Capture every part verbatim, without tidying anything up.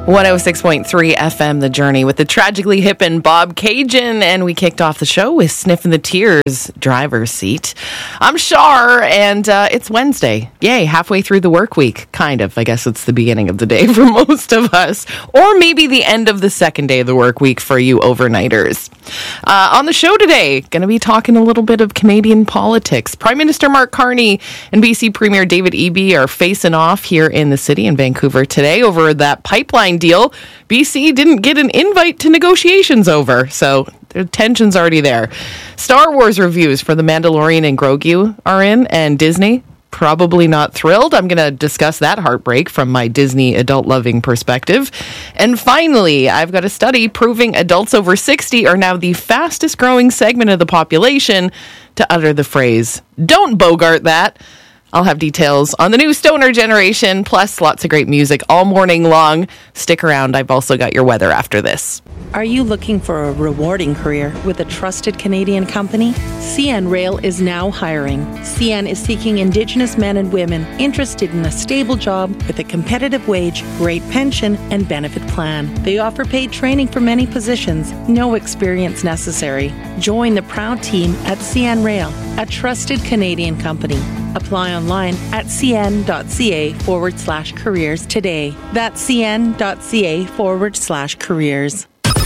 one oh six point three F M, The Journey, with the tragically hip and Bob Cajun. And we kicked off the show with Sniffing the Tears, Driver's Seat. I'm Shar, and uh, it's Wednesday. Yay, halfway through the work week. Kind of. I guess it's the beginning of the day for most of us. Or maybe the end of the second day of the work week for you overnighters. Uh, on the show today, going to be talking a little bit of Canadian politics. Prime Minister Mark Carney and B C Premier David Eby are facing off here in the city in Vancouver today over that pipeline deal B C didn't get an invite to negotiations over, so the tension's already there. Star Wars reviews for The Mandalorian and Grogu are in, and Disney probably not thrilled. I'm going to discuss that heartbreak from my Disney adult-loving perspective. And finally, I've got a study proving adults over sixty are now the fastest-growing segment of the population to utter the phrase, "Don't Bogart that." I'll have details on the new Stoner generation, plus lots of great music all morning long. Stick around. I've also got your weather after this. Are you looking for a rewarding career with a trusted Canadian company? C N Rail is now hiring. C N is seeking Indigenous men and women interested in a stable job with a competitive wage, great pension, and benefit plan. They offer paid training for many positions, no experience necessary. Join the proud team at C N Rail, a trusted Canadian company. Apply online at cn.ca forward slash careers today. That's cn.ca forward slash careers.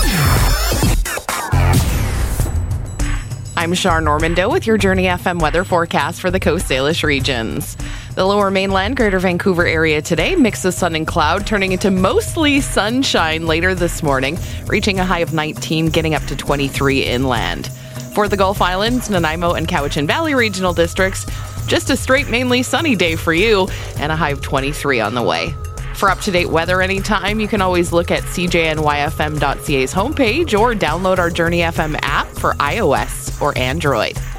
I'm Shar Normando with your Journey F M weather forecast for the Coast Salish regions. The lower mainland, Greater Vancouver area today, mix of sun and cloud, turning into mostly sunshine later this morning, reaching a high of nineteen, getting up to twenty-three inland. For the Gulf Islands, Nanaimo and Cowichan Valley regional districts, just a straight mainly sunny day for you, and a high of twenty-three on the way. For up-to-date weather anytime, you can always look at c j n y f m dot c a's homepage or download our Journey F M app for iOS or Android.